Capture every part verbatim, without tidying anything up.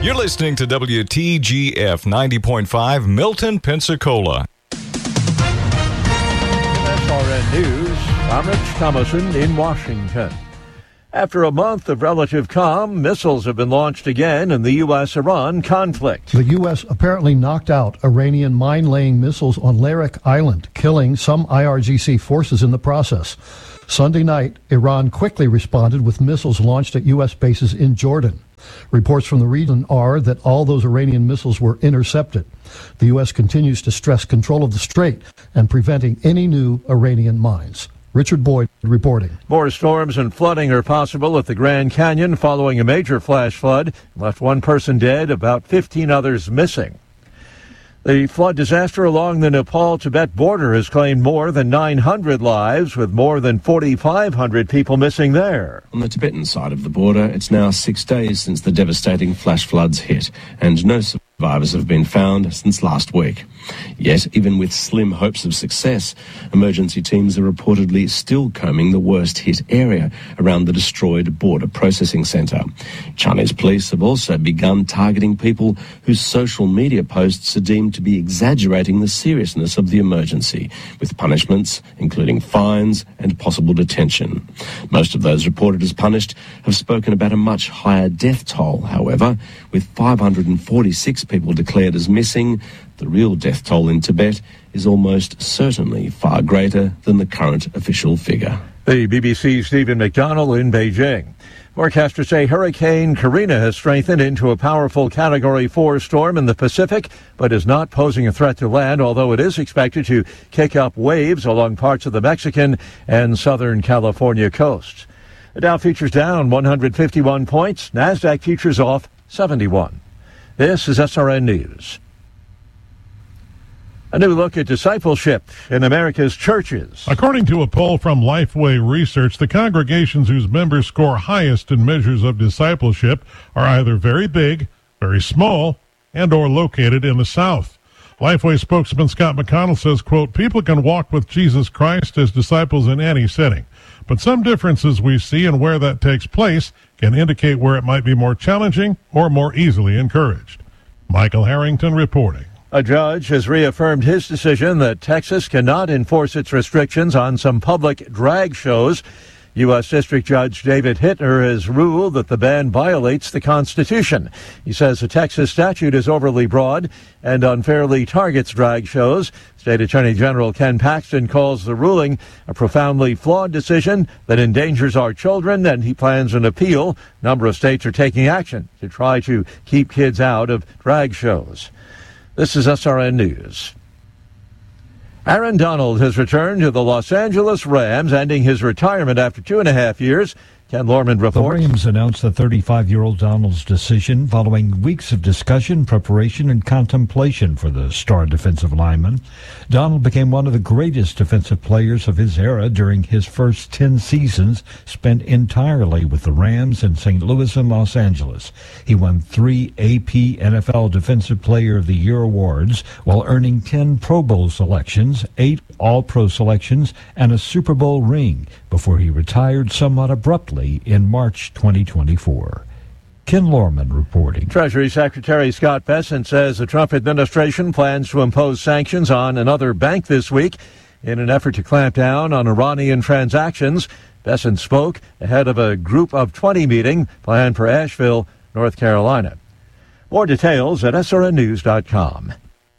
You're listening to W T G F ninety point five, Milton, Pensacola. S R N News, I'm Rich Thomason in Washington. After a month of relative calm, missiles have been launched again in the U S Iran conflict. The U S apparently knocked out Iranian mine-laying missiles on Larak Island, killing some I R G C forces in the process. Sunday night, Iran quickly responded with missiles launched at U S bases in Jordan. Reports from the region are that all those Iranian missiles were intercepted. The U S continues to stress control of the strait and preventing any new Iranian mines. Richard Boyd reporting. More storms and flooding are possible at the Grand Canyon following a major flash flood. Left one person dead, about fifteen others missing. The flood disaster along the Nepal-Tibet border has claimed more than nine hundred lives, with more than forty-five hundred people missing there. On the Tibetan side of the border, it's now six days since the devastating flash floods hit, and no survivors have been found since last week. Yet, even with slim hopes of success, emergency teams are reportedly still combing the worst-hit area around the destroyed border processing centre. Chinese police have also begun targeting people whose social media posts are deemed to be exaggerating the seriousness of the emergency, with punishments including fines and possible detention. Most of those reported as punished have spoken about a much higher death toll, however, with five hundred forty-six people declared as missing. The real death toll in Tibet is almost certainly far greater than the current official figure. The B B C's Stephen McDonnell in Beijing. Forecasters say Hurricane Karina has strengthened into a powerful Category four storm in the Pacific, but is not posing a threat to land, although it is expected to kick up waves along parts of the Mexican and Southern California coasts. The Dow futures down one hundred fifty-one points. NASDAQ futures off seventy-one. This is S R N News. A new look at discipleship in America's churches. According to a poll from Lifeway Research, the congregations whose members score highest in measures of discipleship are either very big, very small, and or located in the South. Lifeway spokesman Scott McConnell says, quote, people can walk with Jesus Christ as disciples in any setting, but some differences we see in where that takes place can indicate where it might be more challenging or more easily encouraged. Michael Harrington reporting. A judge has reaffirmed his decision that Texas cannot enforce its restrictions on some public drag shows. U S. District Judge David Hittner has ruled that the ban violates the Constitution. He says the Texas statute is overly broad and unfairly targets drag shows. State Attorney General Ken Paxton calls the ruling a profoundly flawed decision that endangers our children, and he plans an appeal. A number of states are taking action to try to keep kids out of drag shows. This is S R N News. Aaron Donald has returned to the Los Angeles Rams, ending his retirement after two and a half years. Ken Lorman reports. The Rams announced the thirty-five-year-old Donald's decision following weeks of discussion, preparation, and contemplation for the star defensive lineman. Donald became one of the greatest defensive players of his era during his first ten seasons spent entirely with the Rams in Saint Louis and Los Angeles. He won three A P N F L Defensive Player of the Year awards while earning ten Pro Bowl selections, eight All-Pro selections, and a Super Bowl ring before he retired somewhat abruptly in March twenty twenty-four. Ken Lorman reporting. Treasury Secretary Scott Bessent says the Trump administration plans to impose sanctions on another bank this week in an effort to clamp down on Iranian transactions. Bessent spoke ahead of a Group of twenty meeting planned for Asheville, North Carolina. More details at S R N news dot com.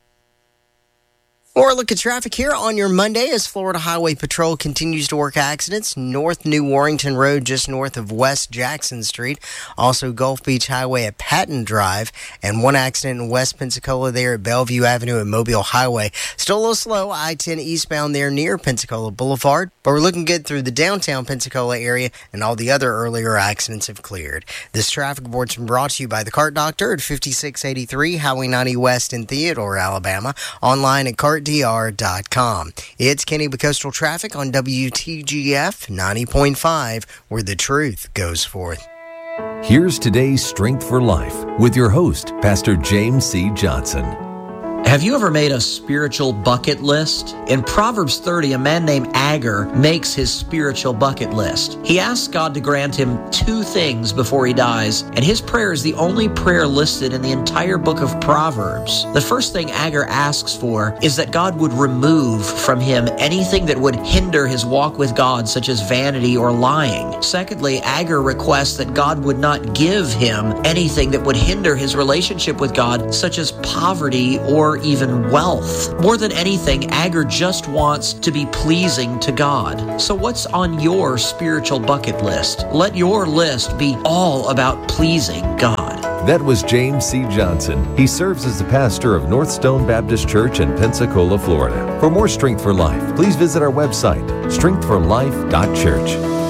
Or a look at traffic here on your Monday as Florida Highway Patrol continues to work accidents. North New Warrington Road just north of West Jackson Street. Also Gulf Beach Highway at Patton Drive. And one accident in West Pensacola there at Bellevue Avenue and Mobile Highway. Still a little slow, I ten eastbound there near Pensacola Boulevard. But we're looking good through the downtown Pensacola area, and all the other earlier accidents have cleared. This traffic report's been brought to you by the Cart Doctor at fifty-six eighty-three Highway ninety West in Theodore, Alabama. Online at cart d r dot com. It's Kenny with Coastal Traffic on W T G F ninety point five, where the truth goes forth. Here's today's Strength for Life with your host, Pastor James C. Johnson. Have you ever made a spiritual bucket list? In Proverbs thirty, a man named Agur makes his spiritual bucket list. He asks God to grant him two things before he dies, and his prayer is the only prayer listed in the entire book of Proverbs. The first thing Agur asks for is that God would remove from him anything that would hinder his walk with God, such as vanity or lying. Secondly, Agur requests that God would not give him anything that would hinder his relationship with God, such as poverty or even wealth. More than anything, Agur just wants to be pleasing to God. So what's on your spiritual bucket list? Let your list be all about pleasing God. That was James C. Johnson. He serves as the pastor of North Stone Baptist Church in Pensacola, Florida. For more Strength for Life, please visit our website, strength for life dot church.